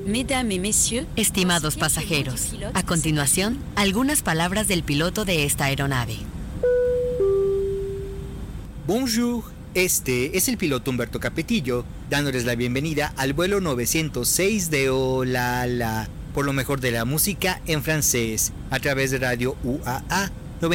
Mesdames et messieurs, Estimados pasajeros, a continuación, algunas palabras del piloto de esta aeronave. Bonjour, este es el piloto Humberto Capetillo, dándoles la bienvenida al vuelo 906 de Olala, por lo mejor de la música en francés, a través de Radio UAA,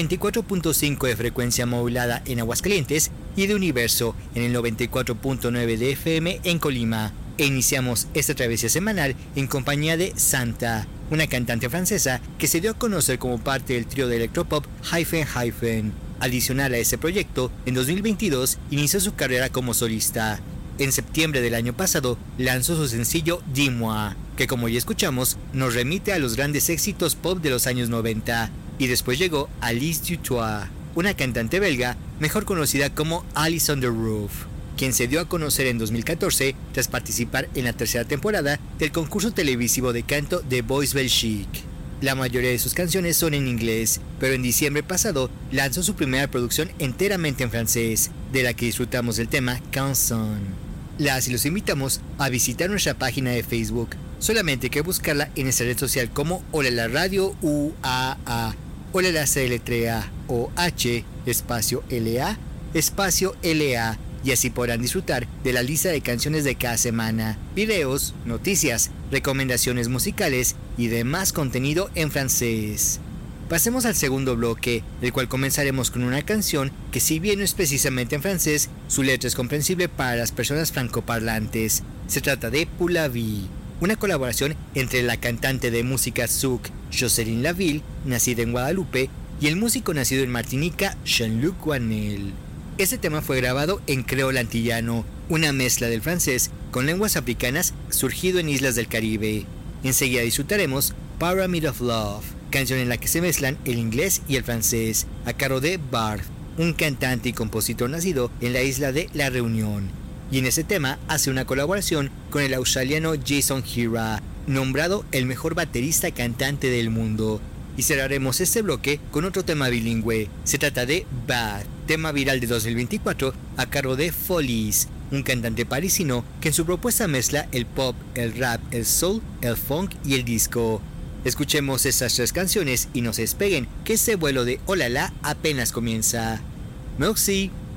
94.5 de frecuencia modulada en Aguascalientes y de Universo en el 94.9 de FM en Colima. E iniciamos esta travesía semanal en compañía de Santa, una cantante francesa que se dio a conocer como parte del trío de electropop Hyphen Hyphen. Adicional a ese proyecto, en 2022 inició su carrera como solista. En septiembre del año pasado lanzó su sencillo Dis-moi, que como ya escuchamos nos remite a los grandes éxitos pop de los años 90, y después llegó Alice Dutoit, una cantante belga mejor conocida como Alice on the Roof, quien se dio a conocer en 2014 tras participar en la tercera temporada del concurso televisivo de canto The Voice Belgique. La mayoría de sus canciones son en inglés, pero en diciembre pasado lanzó su primera producción enteramente en francés, de la que disfrutamos el tema Canson. Las y los invitamos a visitar nuestra página de Facebook, solamente hay que buscarla en esta red social como Olala Radio UAA. Olala se deletrea OH espacio LA espacio LA, y así podrán disfrutar de la lista de canciones de cada semana, videos, noticias, recomendaciones musicales y demás contenido en francés. Pasemos al segundo bloque, del cual comenzaremos con una canción que, si bien no es precisamente en francés, su letra es comprensible para las personas francoparlantes. Se trata de Pour la vie, una colaboración entre la cantante de música zouk Jocelyne Laville, nacida en Guadalupe, y el músico nacido en Martinica Jean-Luc Guanel. Este tema fue grabado en creol antillano, una mezcla del francés con lenguas africanas surgido en islas del Caribe. Enseguida disfrutaremos Pyramid of Love, canción en la que se mezclan el inglés y el francés, a cargo de Barth, un cantante y compositor nacido en la isla de La Reunión. Y en ese tema hace una colaboración con el australiano Jason Hira, nombrado el mejor baterista cantante del mundo. Y cerraremos este bloque con otro tema bilingüe. Se trata de Bad, tema viral de 2024 a cargo de Folies, un cantante parisino que en su propuesta mezcla el pop, el rap, el soul, el funk y el disco. Escuchemos estas tres canciones y no se despeguen, que este vuelo de Olala apenas comienza. Merci.